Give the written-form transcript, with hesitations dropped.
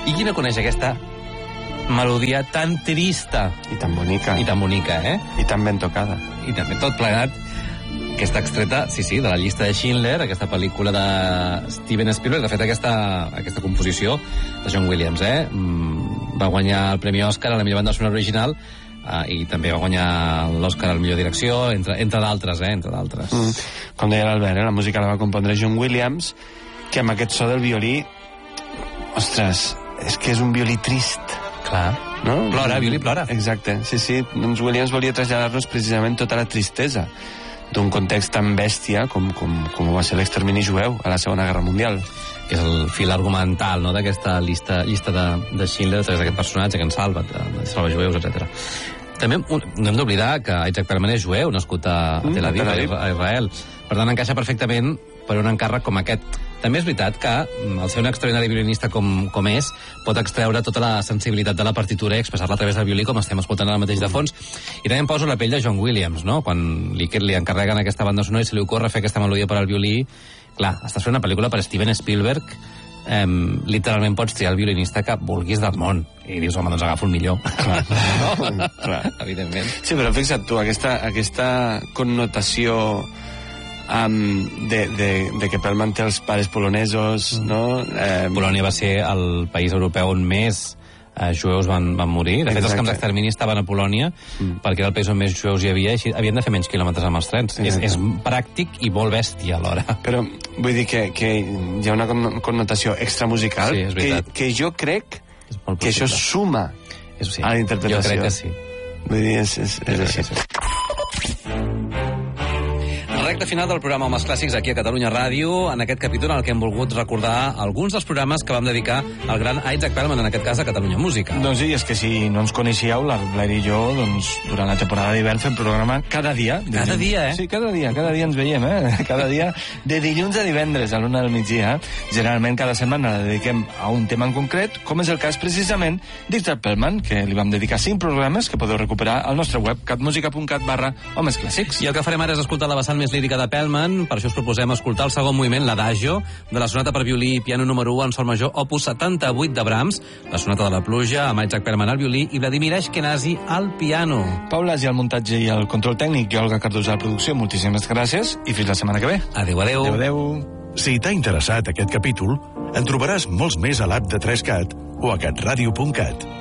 I qui no coneix aquesta melodia tan trista? I tan bonica. I tan bonica, I tan ben tocada. I també tot plegat, que està extreta, sí, de la llista de Schindler, aquesta pel·lícula de Steven Spielberg. De fet, aquesta composició de John Williams, va guanyar el Premi Òscar a la millor banda sonora original, i també va guanyar l'Òscar a la millor direcció, entre d'altres, entre d'altres. Com deia l'Albert, la música la va compondre John Williams, que amb aquest so del violí, ostres, és que és un violí trist. Clar, no? Plora, violí plora. Exacte, sí. Doncs Williams volia traslladar-nos precisament tota la tristesa d'un context tan bèstia com va ser l'extermini jueu a la Segona Guerra Mundial. Que és el fil argumental, no?, d'aquesta llista de Schindler, d'aquest personatge que en salva jueus, etc. També no hem d'oblidar que Isaac Perlman és jueu, nascut a Tel Aviv, a Israel. Per tant, encaixa perfectament per un encàrrec com aquest. També és veritat que, al ser un extraordinari violinista com és, pot extreure tota la sensibilitat de la partitura i expressar-la a través del violí, com estem escoltant ara mateix de fons. I també em poso la pell de John Williams, no?, quan li encarreguen aquesta banda sonora i se li ocorre fer aquesta melodia per al violí. Clar, estàs fent una pel·lícula per Steven Spielberg, literalment pots triar el violinista que vulguis del món. I dius, home, doncs agafo el millor. No? Clar. Evidentment. Sí, però fixa't tu, aquesta connotació de que Perlman té els pares polonesos, no? Polònia va ser el país europeu on més jueus van morir. De fet, els camps d'extermini estaven a Polònia perquè era el país on més jueus hi havia i havien de fer menys quilòmetres amb els trens. És pràctic i molt bèstia alhora. Però vull dir que hi ha una connotació extramusical que jo crec que això suma a la interpretació. Jo crec que sí. Vull dir, és així. Recte final del programa Homes Clàssics aquí a Catalunya Ràdio, en aquest capítol en el que hem volgut recordar alguns dels programes que vam dedicar al gran Isaac Perlman, en aquest cas a Catalunya Música. Doncs sí, és que si no ens coneixíeu, l'Arbler i jo, doncs, durant la temporada d'hivern fem programa cada dia. Cada dia, Sí, cada dia ens veiem, cada dia, de dilluns a divendres, a l'una del migdia. Generalment cada setmana la dediquem a un tema en concret, com és el cas precisament d'Isaac Perlman, que li vam dedicar 5 programes que podeu recuperar al nostre web, catmusica.cat/homesclàssics. I el que farem ara és escoltar la vessant més lírica de Perlman. Per això us proposem escoltar el segon moviment, l'Adagio, de la sonata per violí i piano número 1 en sol major, opus 78 de Brahms, la sonata de la pluja, amb Isaac Perlman al violí i Vladimir Ashkenazi al piano. Paula i el muntatge i el control tècnic i Olga Cardosa a la producció, moltíssimes gràcies i fins la setmana que ve. Adéu, adéu. Adéu. Si t'ha interessat aquest capítol, en trobaràs molts més a l'app de 3CAT o a catradio.cat.